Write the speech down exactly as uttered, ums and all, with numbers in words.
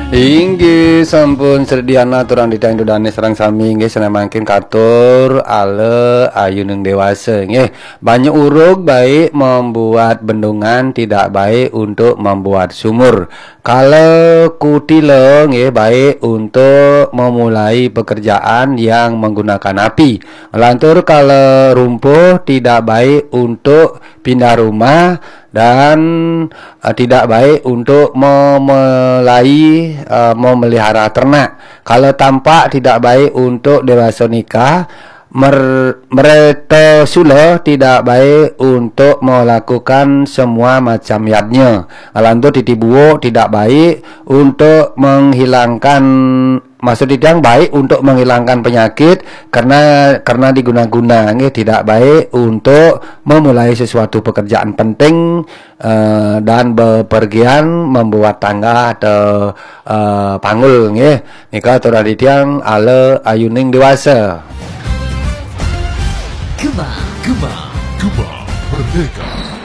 Inggih sampun serdiana turang ditang dudane serang sami nggih senemakin katur ale ayuneng dewasa nggih. Banyak urug baik membuat bendungan, tidak baik untuk membuat sumur. Kalau kutila nggih baik untuk memulai pekerjaan yang menggunakan api. Lantur kalau rumpuh tidak baik untuk pindah rumah dan uh, tidak baik untuk memulai uh, memelihara ternak. Kalau tampak tidak baik untuk dewasa nikah. Mer mereka sulah tidak baik untuk melakukan semua macam yadnya. Lantur titibuo tidak baik untuk menghilangkan, maksud yang baik untuk menghilangkan penyakit karena karena diguna-guna nggih, tidak baik untuk memulai sesuatu pekerjaan penting uh, dan bepergian membuat tangga atau uh, panggul nggih. Nika atur aditiang ale ayuning dewasa. Gema, Gema, Gema Merdeka.